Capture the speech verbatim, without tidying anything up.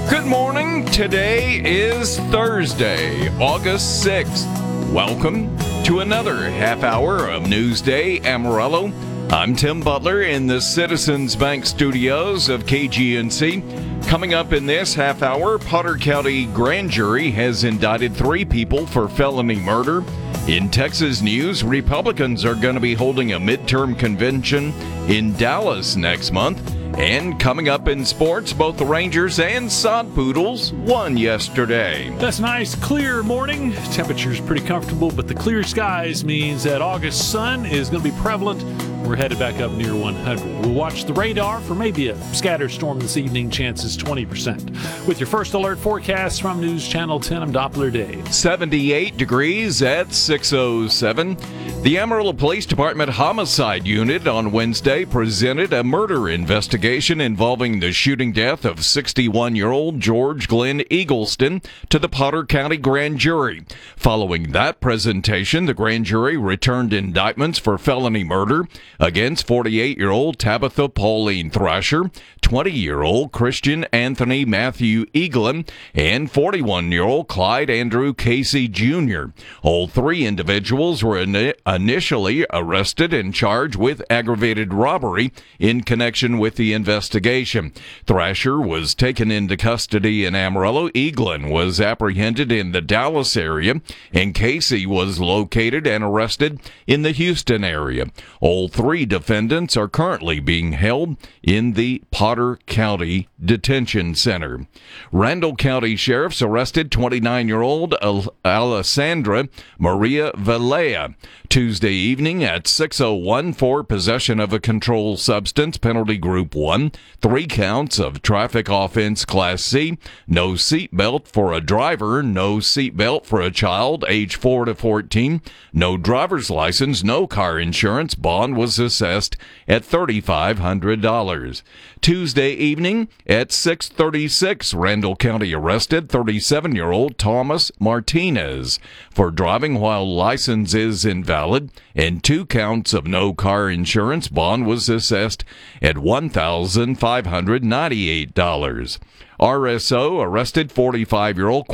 Good morning. Today is Thursday, August sixth. Welcome to another half hour of Newsday Amarillo. I'm Tim Butler in the Citizens Bank studios of K G N C. Coming up in this half hour, Potter County Grand Jury has indicted three people for felony murder. In Texas news, Republicans are going to be holding a midterm convention in Dallas next month. And coming up in sports, both the Rangers and Sod Poodles won yesterday. That's a nice, clear morning. Temperature's pretty comfortable, but the clear skies means that August sun is going to be prevalent. We're headed back up near one hundred. We'll watch the radar for maybe a scattered storm this evening, chances twenty percent. With your first alert forecast from News Channel ten, I'm Doppler Dave. seventy-eight degrees at six oh seven. The Amarillo Police Department Homicide Unit on Wednesday presented a murder investigation involving the shooting death of sixty-one-year-old George Glenn Eagleston to the Potter County Grand Jury. Following that presentation, the grand jury returned indictments for felony murder against forty-eight-year-old Tabitha Pauline Thrasher, twenty-year-old Christian Anthony Matthew Eaglin, and forty-one-year-old Clyde Andrew Casey Junior All three individuals were in initially arrested and charged with aggravated robbery in connection with the investigation. Thrasher was taken into custody in Amarillo. Eaglin was apprehended in the Dallas area, and Casey was located and arrested in the Houston area. All three defendants are currently being held in the Potter County Detention Center. Randall County Sheriff's arrested twenty-nine-year-old Al- Alessandra Maria Valea Tuesday evening at six oh one for possession of a controlled substance, penalty group one, three counts of traffic offense class C, no seatbelt for a driver, no seatbelt for a child age four to fourteen, no driver's license, no car insurance. Bond was assessed at three thousand five hundred dollars. Tuesday evening at six thirty-six, Randall County arrested thirty-seven-year-old Thomas Martinez for driving while license is invalid and two counts of no car insurance. Bond was assessed at one thousand five hundred ninety-eight dollars. R S O arrested forty-five-year-old